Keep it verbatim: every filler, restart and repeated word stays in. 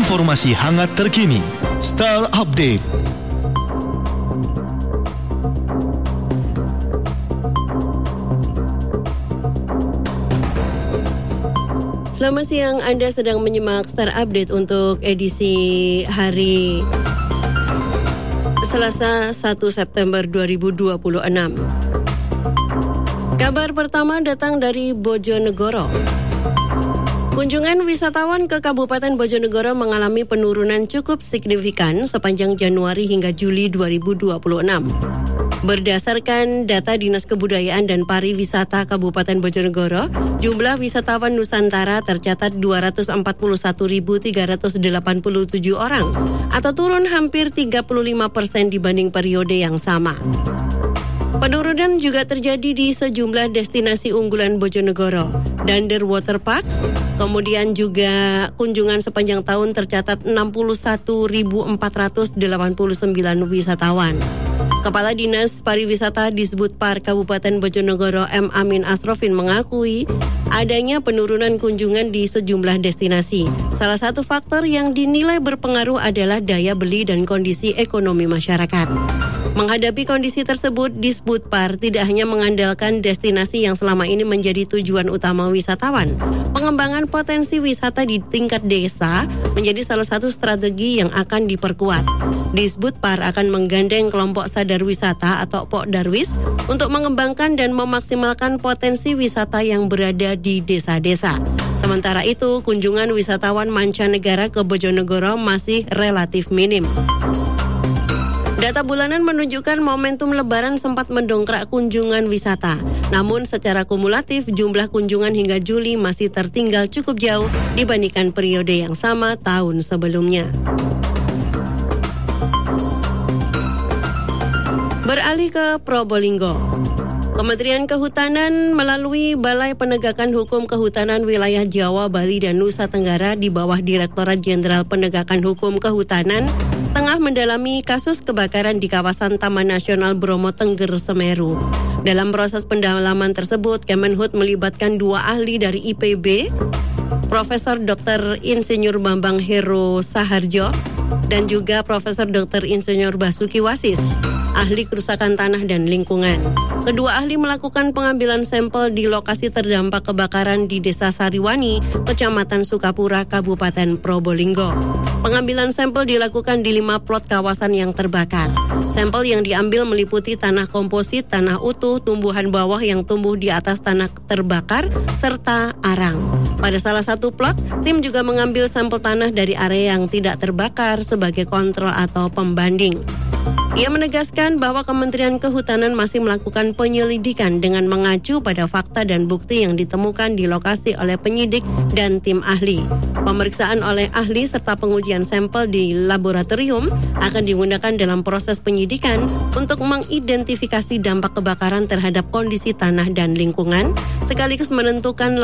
Informasi hangat terkini, Star Update. Selamat siang, Anda sedang menyimak Star Update untuk edisi hari Selasa satu September dua ribu dua puluh enam. Kabar pertama datang dari Bojonegoro. Kunjungan wisatawan ke Kabupaten Bojonegoro mengalami penurunan cukup signifikan sepanjang Januari hingga Juli dua ribu dua puluh enam. Berdasarkan data Dinas Kebudayaan dan Pariwisata Kabupaten Bojonegoro, jumlah wisatawan Nusantara tercatat dua ratus empat puluh satu ribu tiga ratus delapan puluh tujuh orang atau turun hampir tiga puluh lima persen dibanding periode yang sama. Penurunan juga terjadi di sejumlah destinasi unggulan Bojonegoro, Dander Water Park, kemudian juga kunjungan sepanjang tahun tercatat enam puluh satu ribu empat ratus delapan puluh sembilan wisatawan. Kepala Dinas Pariwisata Disbudpar Kabupaten Bojonegoro M. Amin Asrofin mengakui adanya penurunan kunjungan di sejumlah destinasi. Salah satu faktor yang dinilai berpengaruh adalah daya beli dan kondisi ekonomi masyarakat. Menghadapi kondisi tersebut, Disbudpar tidak hanya mengandalkan destinasi yang selama ini menjadi tujuan utama wisatawan. Pengembangan potensi wisata di tingkat desa menjadi salah satu strategi yang akan diperkuat. Disbudpar akan menggandeng kelompok sadar wisata atau Pokdarwis untuk mengembangkan dan memaksimalkan potensi wisata yang berada di desa-desa. Sementara itu, kunjungan wisatawan mancanegara ke Bojonegoro masih relatif minim. Data bulanan menunjukkan momentum Lebaran sempat mendongkrak kunjungan wisata. Namun secara kumulatif jumlah kunjungan hingga Juli masih tertinggal cukup jauh dibandingkan periode yang sama tahun sebelumnya. Beralih ke Probolinggo. Kementerian Kehutanan melalui Balai Penegakan Hukum Kehutanan Wilayah Jawa, Bali, dan Nusa Tenggara di bawah Direktorat Jenderal Penegakan Hukum Kehutanan tengah mendalami kasus kebakaran di kawasan Taman Nasional Bromo Tengger, Semeru. Dalam proses pendalaman tersebut, Kemenhut melibatkan dua ahli dari I P B, Profesor Doktor Insinyur Bambang Hero Saharjo, dan juga Profesor Doktor Insinyur Basuki Wasis, ahli kerusakan tanah dan lingkungan. Kedua ahli melakukan pengambilan sampel di lokasi terdampak kebakaran di Desa Sariwani, Kecamatan Sukapura, Kabupaten Probolinggo. Pengambilan sampel dilakukan di lima plot kawasan yang terbakar. Sampel yang diambil meliputi tanah komposit, tanah utuh, tumbuhan bawah yang tumbuh di atas tanah terbakar, serta arang. Pada salah satu plot, tim juga mengambil sampel tanah dari area yang tidak terbakar sebagai kontrol atau pembanding. Ia menegaskan bahwa Kementerian Kehutanan masih melakukan penyelidikan dengan mengacu pada fakta dan bukti yang ditemukan di lokasi oleh penyidik dan tim ahli. Pemeriksaan oleh ahli serta pengujian sampel di laboratorium akan digunakan dalam proses penyidikan untuk mengidentifikasi dampak kebakaran terhadap kondisi tanah dan lingkungan, sekaligus menentukan